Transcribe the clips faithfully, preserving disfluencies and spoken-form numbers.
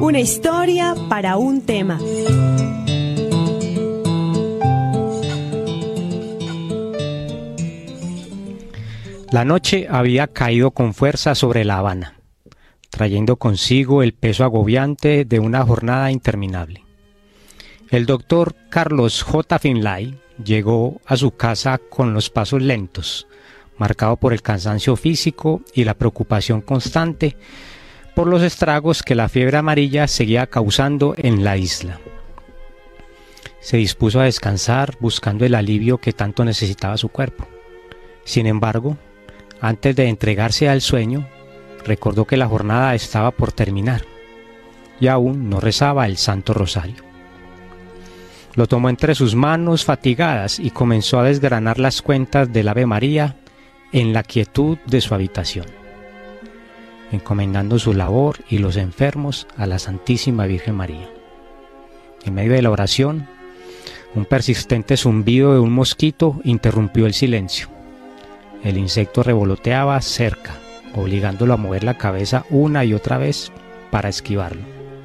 Una historia para un tema. La noche había caído con fuerza sobre La Habana, trayendo consigo el peso agobiante de una jornada interminable. El doctor Carlos J. Finlay llegó a su casa con los pasos lentos, marcado por el cansancio físico y la preocupación constante por los estragos que la fiebre amarilla seguía causando en la isla. Se dispuso a descansar buscando el alivio que tanto necesitaba su cuerpo. Sin embargo, antes de entregarse al sueño, recordó que la jornada estaba por terminar y aún no rezaba el Santo Rosario. Lo tomó entre sus manos fatigadas y comenzó a desgranar las cuentas del Ave María en la quietud de su habitación, encomendando su labor y los enfermos a la Santísima Virgen María. En medio de la oración, un persistente zumbido de un mosquito interrumpió el silencio. El insecto revoloteaba cerca, obligándolo a mover la cabeza una y otra vez para esquivarlo.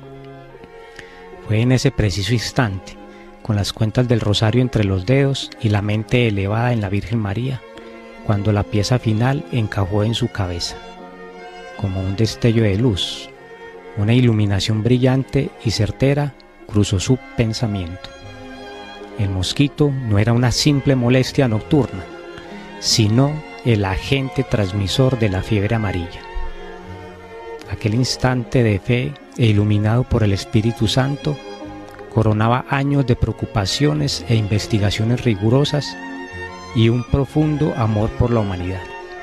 Fue en ese preciso instante, con las cuentas del rosario entre los dedos y la mente elevada en la Virgen María, cuando la pieza final encajó en su cabeza, como un destello de luz. Una iluminación brillante y certera cruzó su pensamiento. El mosquito no era una simple molestia nocturna, sino el agente transmisor de la fiebre amarilla. Aquel instante de fe e iluminado por el Espíritu Santo coronaba años de preocupaciones e investigaciones rigurosas y un profundo amor por la humanidad.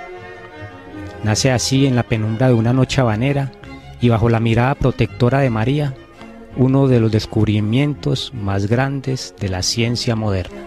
Nace así en la penumbra de una noche habanera y bajo la mirada protectora de María, uno de los descubrimientos más grandes de la ciencia moderna.